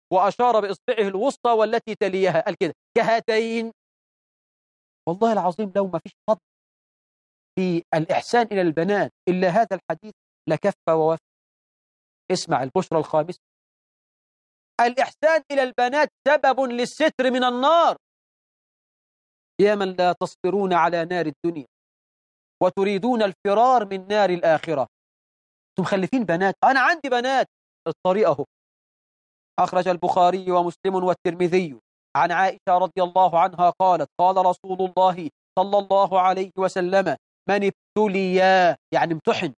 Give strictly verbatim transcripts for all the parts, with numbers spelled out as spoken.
وأشار بإصبعه الوسطى والتي تليها، قال كده كهاتين. والله العظيم لو ما فيش فضل في الإحسان إلى البنات إلا هذا الحديث لكف ووفى. اسمع البشرى الخامسة: الإحسان إلى البنات سبب للستر من النار. يا من لا تصبرون على نار الدنيا وتريدون الفرار من نار الآخرة. انتم مخلفين بنات، أنا عندي بنات. الطريقة اهو. أخرج البخاري ومسلم والترمذي عن عائشة رضي الله عنها قالت: قال رسول الله صلى الله عليه وسلم: من ابتلي، يعني امتحن،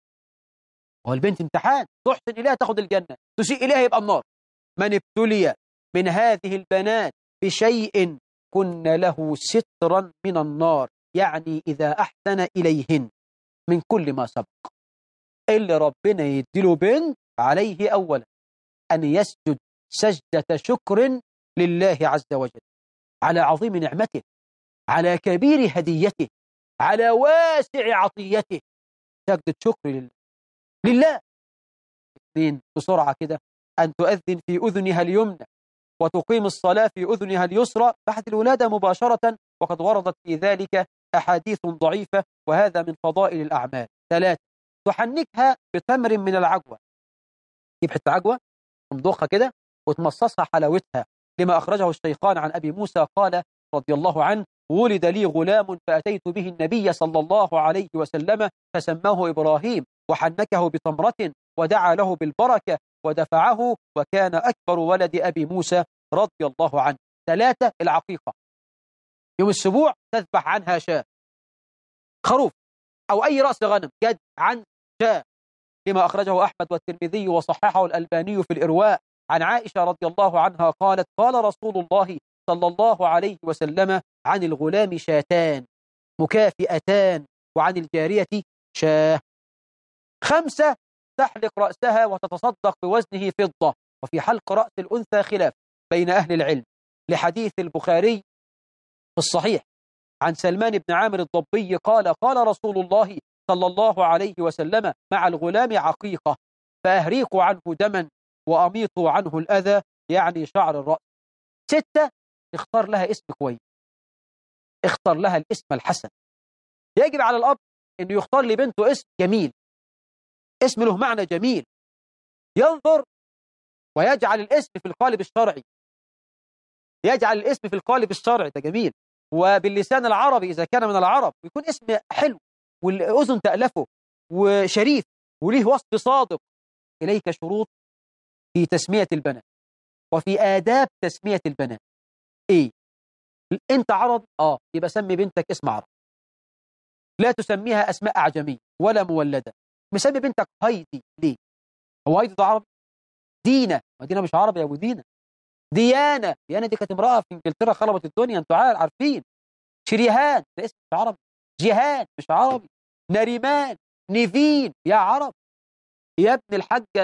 هو البنت امتحان، تحسن إليها تاخد الجنة، تسيء إليها يبقى النار. من ابتلي من هذه البنات بشيء كن له سترا من النار، يعني إذا أحسن إليهن من كل ما سبق. اللي ربنا يديله بنت عليه أولا أن يسجد سجدة شكر لله عز وجل على عظيم نعمته، على كبير هديته، على واسع عطيته. سجدة شكر لله لله. اثنين بسرعة كده: أن تؤذن في أذنها اليمنى وتقيم الصلاة في أذنها اليسرى بعد الولادة مباشرة، وقد وردت في ذلك أحاديث ضعيفة، وهذا من فضائل الأعمال. ثلاثة: تحنكها بتمر من العجوة. تجيب حتة عجوة تمضخها كده وتمصصها حلاوتها، لما أخرجه الشيخان عن أبي موسى قال رضي الله عنه: ولد لي غلام فأتيت به النبي صلى الله عليه وسلم فسماه إبراهيم وحنكه بتمرة ودعا له بالبركة ودفعه، وكان أكبر ولد أبي موسى رضي الله عنه. ثلاثة: العقيقة. يوم السبوع تذبح عنها شاة، خروف أو أي رأس غنم، جد عن شاة، لما أخرجه أحمد والترمذي وصححه الألباني في الإرواء عن عائشة رضي الله عنها قالت: قال رسول الله صلى الله عليه وسلم: عن الغلام شاتان مكافئتان وعن الجارية شاه. خمسة: تحلق رأسها وتتصدق بوزنه فضة. وفي حلق رأس الأنثى خلاف بين أهل العلم، لحديث البخاري في الصحيح عن سلمان بن عامر الضبي قال: قال رسول الله صلى الله عليه وسلم: مع الغلام عقيقة، فأهريق عنه دما وأميط عنه الأذى، يعني شعر الرأس. ستة: اختار لها اسم كويس، اختار لها الاسم الحسن. يجب على الأب أنه يختار لبنته اسم جميل، اسم له معنى جميل، ينظر ويجعل الاسم في القالب الشرعي، يجعل الاسم في القالب الشرعي، ده جميل، وباللسان العربي إذا كان من العرب، يكون اسم حلو والأذن تألفه وشريف وليه وصف صادق. إليك شروط في تسمية البنات وفي آداب تسمية البنات. إيه؟ أنت عربي؟ آه يبقى سمي بنتك اسم عربي، لا تسميها أسماء أعجمية ولا مولدة. مسمي بنتك هايدي ليه؟ هو هايدي ده عربي؟ دينا، ودينا مش عربي يا أبو دينا. ديانا، ديانا دي كانت امرأة في إنجلترا خربت الدنيا، أنتوا عارفين. شريهان ده اسم مش عربي. جيهان مش عربي. نريمان، نيفين يا عرب. يا ابن الحاجة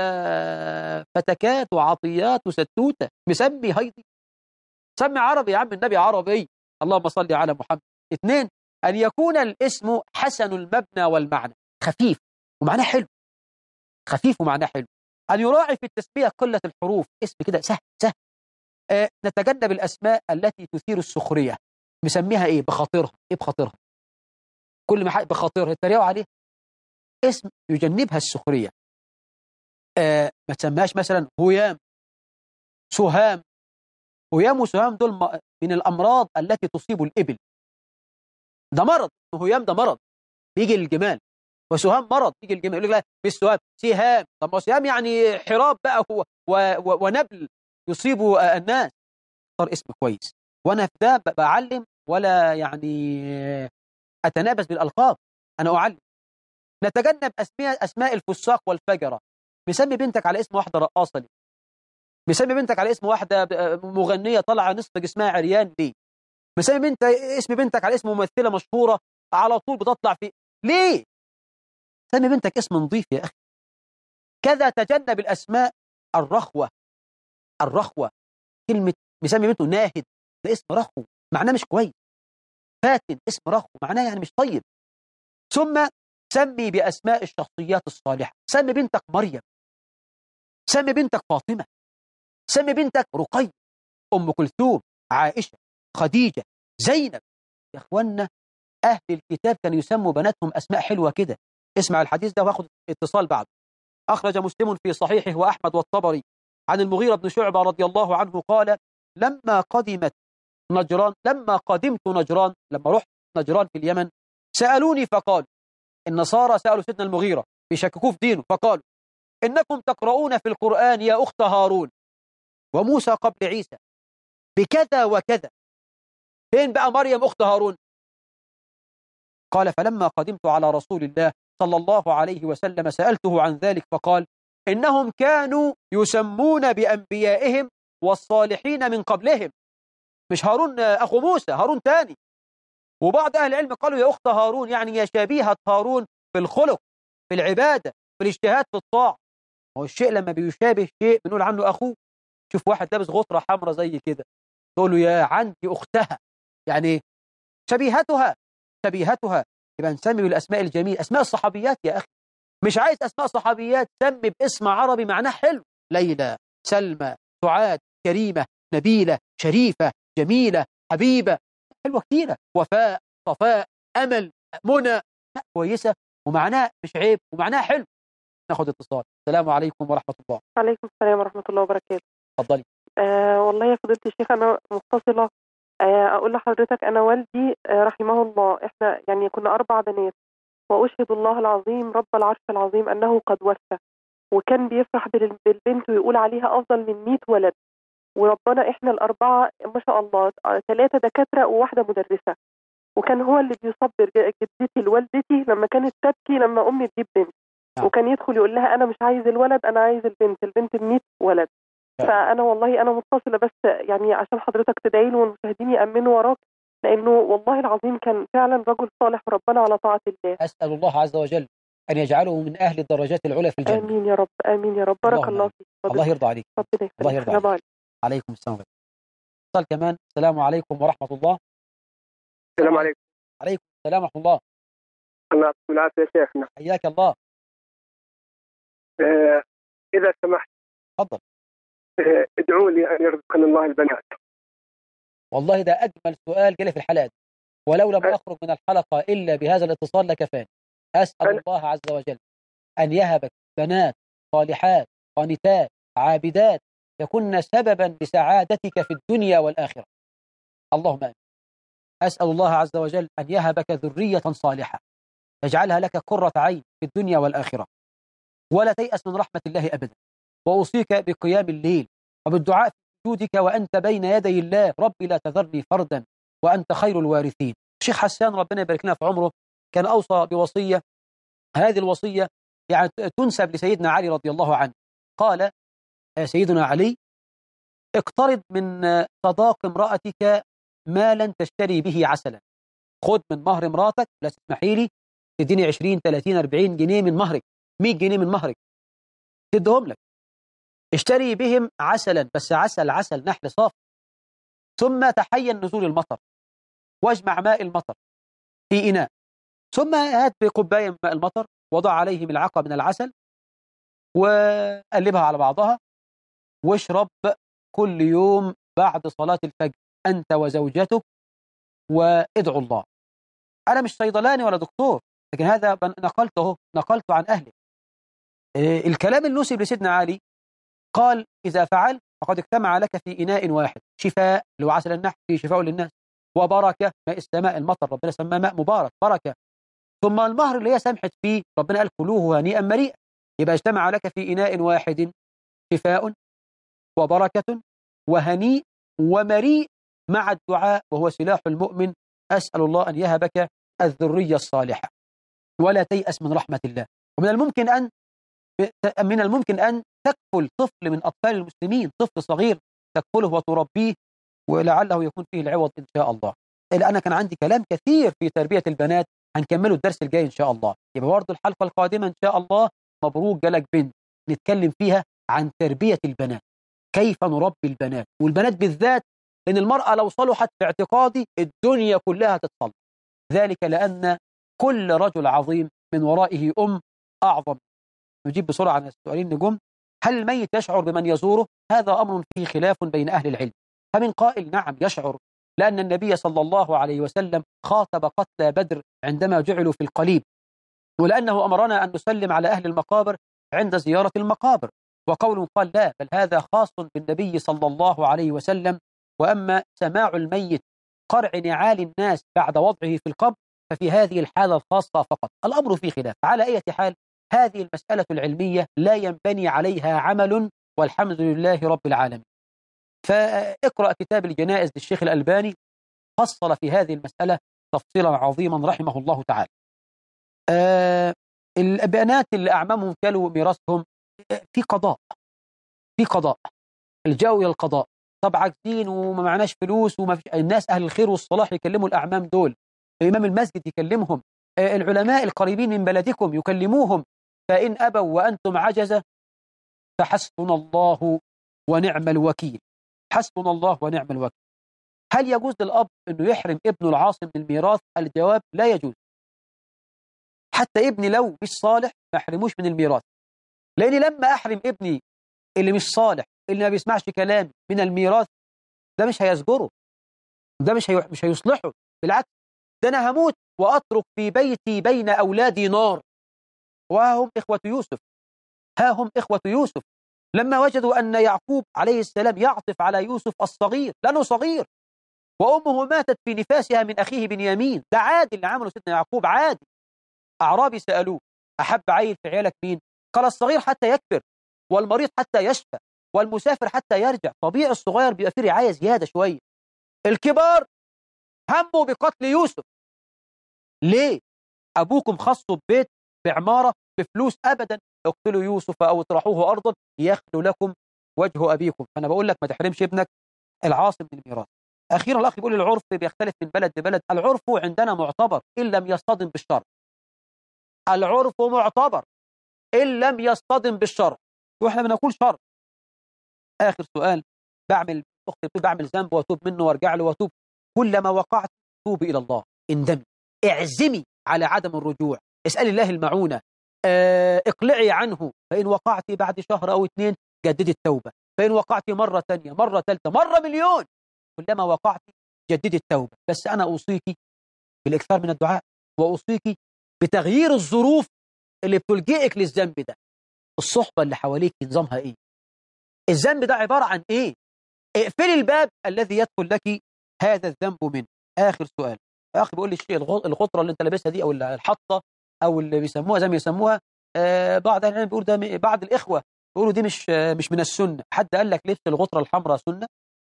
فتكات وعطيات وستوتة، مسمي هايدي؟ سمي عربي يا عم، النبي عربي. اللهم صل على محمد. اثنين: أن يكون الاسم حسن المبنى والمعنى، خفيف ومعناه حلو، خفيف ومعناه حلو. أن يراعي في التسمية قلة الحروف، اسم كده سهل سهل. آه نتجنب الأسماء التي تثير السخرية. مسميها إيه؟ بخاطرها. إيه بخاطرها؟ كل ما حق بخاطرها يتريقوا عليه، اسم يجنبها السخرية. آه ما تسميهاش مثلا هيام، سهام. هيام وسهام دول من الأمراض التي تصيب الإبل، ده مرض. هيام ده مرض بيجي الجمال، وسهام مرض بيجي الجمال. يقول لك لا مش سهام، سهام. طب ما سهام يعني حراب بقى و... و... ونبل يصيب الناس. اختار اسم كويس، وانا في ده بعلم ولا يعني اتنابس بالالقاب، انا اعلم. نتجنب اسماء اسماء الفساق والفجره. مسمي بنتك على اسم واحده رقاصه ليه؟ مسمي بنتك على اسم واحده مغنيه طالعه نصف جسمها عريان ليه؟ مسمي بنت اسم بنتك على اسم ممثله مشهوره على طول بتطلع في ليه؟ سمي بنتك اسم نظيف يا اخي. كذا تجنب الاسماء الرخوه. الرخوه كلمه مسمي بنته ناهد، ده اسم رخو معناه مش كويس. فاتن اسم رخو معناه يعني مش طيب. ثم سمي باسماء الشخصيات الصالحه. سمي بنتك مريم، سمي بنتك فاطمه، سمي بنتك رقية، أم كلثوم، عائشة، خديجة، زينب. يا أخوانا أهل الكتاب كانوا يسموا بناتهم أسماء حلوة كده. اسمع الحديث ده واخد اتصال بعد. أخرج مسلم في صحيحه وأحمد والطبري عن المغيرة بن شعبة رضي الله عنه قال: لما قدمت نجران لما قدمت نجران لما رحت نجران في اليمن، سألوني فقالوا، النصارى سألوا سيدنا المغيرة بيشككوه في دينه، فقالوا: إنكم تقرؤون في القرآن يا أخت هارون وموسى قبل عيسى بكذا وكذا، فين بقى مريم أخت هارون؟ قال: فلما قدمت على رسول الله صلى الله عليه وسلم سألته عن ذلك فقال: إنهم كانوا يسمون بأنبيائهم والصالحين من قبلهم. مش هارون أخو موسى، هارون تاني. وبعض أهل العلم قالوا يا أخت هارون، يعني يا شبيهة هارون في الخلق، في العبادة، في الاجتهاد، في الطاعة. هو الشيء لما بيشابه شيء بنقول عنه أخوه. شوف واحد لابس غطرة حمراء زي كده، تقول له يا عندي أختها، يعني شبيهتها شبيهتها. يبقى نسمي بالأسماء الجميلة، أسماء الصحابيات يا أخي. مش عايز أسماء صحابيات، سمي باسم عربي معناه حلو: ليلى، سلمى، سعاد، كريمة، نبيلة، شريفة، جميلة، حبيبة. حلوة كتيرة. وفاء، صفاء، أمل، منى. كويسة ومعناه مش عيب ومعناه حلو. ناخد اتصال. السلام عليكم ورحمة الله. عليكم السلام ورحمة الله وبركاته. اتفضلي. آه والله يا فضيلة الشيخ، أنا متصلة آه أقول لحضرتك أنا والدي آه رحمه الله، إحنا يعني كنا أربع بنات، وأشهد الله العظيم رب العرش العظيم أنه قد وفى، وكان بيفرح بالبنت ويقول عليها أفضل من مئة ولد. وربنا إحنا الأربعة ما شاء الله ثلاثة دكاترة وواحدة مدرسة، وكان هو اللي بيصبر جدتي لوالدتي لما كانت تبكي لما أمي تجيب بنت، وكان يدخل يقول لها أنا مش عايز الولد، أنا عايز البنت، البنت بمئة ولد. فأنا والله أنا متصلة بس يعني عشان حضرتك تدعي له والمشاهدين يأمنوا وراك، لأنه والله العظيم كان فعلا رجل صالح وربنا على طاعة الله. أسأل الله عز وجل أن يجعله من أهل الدرجات العلى في الجنة. آمين يا رب، آمين يا رب. بارك الله فيك. الله يرضى عليك. الله يرضى عليك. عليكم السلام. اتصال كمان. السلام عليكم ورحمة الله. السلام عليكم. عليكم السلام ورحمة الله. الله يعطيكم العافية يا شيخنا. حياك الله. آه إذا سمحت. تفضل. آه ادعوا لي أن يرزقني الله البنات. والله ده أجمل سؤال جالي في الحلقة دي، ولو لم أخرج من الحلقة إلا بهذا الاتصال لكفاني. أسأل أنا... الله عز وجل أن يهبك بنات صالحات قانتات عابدات يكن سببا لسعادتك في الدنيا والآخرة. اللهم آمين. أسأل الله عز وجل أن يهبك ذرية صالحة يجعلها لك قرة عين في الدنيا والآخرة، ولا تيأس من رحمة الله أبدا. وأوصيك بقيام الليل وبالدعاء في سجودك وأنت بين يدي الله: ربي لا تذرني فردا وأنت خير الوارثين. الشيخ حسان ربنا يبارك لنا في عمره كان أوصى بوصية، هذه الوصية يعني تنسب لسيدنا علي رضي الله عنه. قال سيدنا علي: اقترض من صداق امرأتك مالا تشتري به عسلا. خذ من مهر امرأتك، لا تسمحي لي تديني عشرين ثلاثين أربعين جنيه من مهرك، مئة جنيه من مهرك تدهم لك، اشتري بهم عسلا، بس عسل عسل نحل صافي. ثم تحين نزول المطر واجمع ماء المطر في إناء، ثم هات بكوباية من ماء المطر وضع عليه ملعقة من العسل وقلبها على بعضها واشرب كل يوم بعد صلاة الفجر أنت وزوجتك وادعوا الله. أنا مش صيدلاني ولا دكتور، لكن هذا نقلته نقلته عن أهله. إيه الكلام اللي نسب لسيدنا علي؟ قال: إذا فعلت فقد اجتمع لك في إناء واحد شفاء، اللي هو عسل النحل فيه شفاء للناس، وبركة ماء السماء المطر ربنا سماه ماء مبارك بركة، ثم المهر اللي هي سمحت فيه ربنا قال كلوه هنيئا مريئا. يبقى اجتمع لك في إناء واحد شفاء وبركة وهنيء ومريء مع الدعاء، وهو سلاح المؤمن. أسأل الله أن يهبك الذرية الصالحة ولا تيأس من رحمة الله. ومن الممكن أن من الممكن أن تكفل طفل من أطفال المسلمين، طفل صغير تكفله وتربيه ولعله يكون فيه العوض إن شاء الله. إلا أنا كان عندي كلام كثير في تربية البنات، هنكمله الدرس الجاي إن شاء الله. يبقى برضه الحلقة القادمة إن شاء الله مبروك جالك بنت نتكلم فيها عن تربية البنات، كيف نربي البنات، والبنات بالذات، لأن المرأة لو صلحت في اعتقادي الدنيا كلها تتصلح. ذلك لأن كل رجل عظيم من ورائه أم أعظم. نجيب بسرعة عن السؤالين نجوم. هل الميت يشعر بمن يزوره؟ هذا أمر فيه خلاف بين أهل العلم، فمن قائل نعم يشعر، لأن النبي صلى الله عليه وسلم خاطب قتلى بدر عندما جعلوا في القليب، ولأنه أمرنا أن نسلم على أهل المقابر عند زيارة المقابر. وقول قال لا، بل هذا خاص بالنبي صلى الله عليه وسلم. وأما سماع الميت قرع نعال الناس بعد وضعه في القبر ففي هذه الحالة الخاصة فقط. الأمر فيه خلاف. على أي حال هذه المسألة العلمية لا ينبني عليها عمل، والحمد لله رب العالمين. فاقرأ كتاب الجنائز للشيخ الألباني، فصل في هذه المسألة تفصيلا عظيما رحمه الله تعالى. آه البنات اللي أعمامهم كلوا ميراثهم في قضاء، في قضاء الجو إلى القضاء. طب عاجزين وما معناش فلوس وما فيش، الناس أهل الخير والصلاح يكلموا الأعمام دول، إمام المسجد يكلمهم، آه العلماء القريبين من بلدكم يكلموهم. فإن أبوا وأنتم عجزة فحسبنا الله ونعم الوكيل، حسبنا الله ونعم الوكيل. هل يجوز للأب أنه يحرم ابنه العاصم من الميراث؟ الجواب لا يجوز. حتى ابني لو مش صالح ما احرموش من الميراث، لأني لما أحرم ابني اللي مش صالح اللي ما بيسمعش كلام من الميراث، ده مش هيزجره، ده مش هي... مش هيصلحه، بالعكس ده أنا هموت وأترك في بيتي بين أولادي نار. وها هم إخوة يوسف، ها هم إخوة يوسف لما وجدوا أن يعقوب عليه السلام يعطف على يوسف الصغير لأنه صغير، وأمه ماتت في نفاسها من أخيه بنيامين. ده عادي اللي عمله سيدنا يعقوب، عادي. أعرابي سألوه أحب عيل في عيالك مين؟ قال الصغير حتى يكبر، والمريض حتى يشفى، والمسافر حتى يرجع. طبيعي الصغير بيبقى فيه رعاية زيادة شوية. الكبار هموا بقتل يوسف. ليه؟ أبوكم خصوا ببيت بعمارة بفلوس؟ أبدا. اقتلوا يوسف أو اطرحوه أرضا يخلو لكم وجه أبيكم. فأنا بقول لك ما تحرمش ابنك العاصم من الميراث. أخيرا الأخ بيقول العرف بيختلف من بلد لبلد. العرف عندنا معتبر إن لم يصطدم بالشرع، العرف معتبر إن لم يصطدم بالشرع، وإحنا بنقول شرع. آخر سؤال، بعمل أختي بعمل ذنب وأتوب منه وأرجع له وأتوب. كلما وقعت توبي إلى الله، اندمي، اعزمي على عدم الرجوع، اسألي الله المعونة، آه، اقلعي عنه. فإن وقعت بعد شهر أو اثنين جددي التوبة، فإن وقعت مرة ثانية مرة ثالثة مرة مليون، كلما وقعت جددي التوبة. بس أنا أوصيك بالإكثار من الدعاء، وأوصيك بتغيير الظروف اللي بتلجئك للذنب ده. الصحبة اللي حواليك نظامها إيه؟ الذنب ده عبارة عن إيه؟ اقفلي الباب الذي يدخل لك هذا الذنب منه. آخر سؤال، يا أخي بيقول لي الشيء الغطرة اللي أنت لابسها دي أو الحطة أو اللي بيسموها زي ما يسموها، آه بعض العلماء بيقول ده م... بعض الإخوة بيقولوا دي مش آه مش من السنة. حد قال لك لبس الغطرة الحمراء سنة؟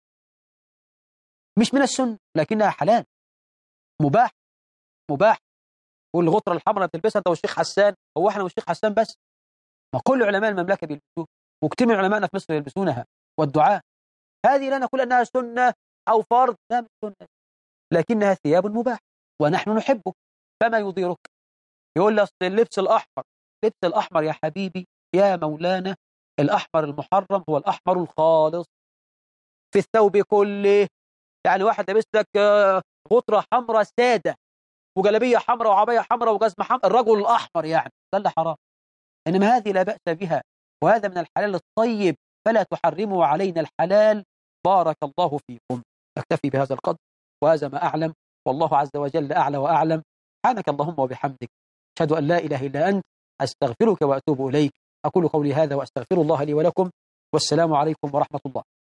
مش من السنة، لكنها حلال، مباح، مباح. والغطرة الحمراء بتلبسها أنت والشيخ حسان، هو إحنا والشيخ حسان بس؟ ما كل علماء المملكة بيلبسوها، وكتير من علمائنا في مصر يلبسونها، والدعاء. هذه لا نقول أنها سنة أو فرض، لا مش سنة، لكنها ثياب مباح ونحن نحبه. فما يضيرك؟ يقول لي أصل اللبس الأحمر، اللبس الأحمر يا حبيبي يا مولانا، الأحمر المحرم هو الأحمر الخالص في الثوب كله. يعني واحد لابس لك غطرة حمراء سادة وجلبية حمراء وعباية حمراء وجزمة حمراء، الرجل الأحمر يعني ده اللي حرام. إنما هذه لا بأس بها، وهذا من الحلال الطيب، فلا تحرموا علينا الحلال. بارك الله فيكم. أكتفي بهذا القدر، وهذا ما أعلم، والله عز وجل أعلى وأعلم. سبحانك اللهم وبحمدك، أشهد أن لا إله إلا أنت، أستغفرك وأتوب إليك. أقول قولي هذا وأستغفر الله لي ولكم، والسلام عليكم ورحمة الله.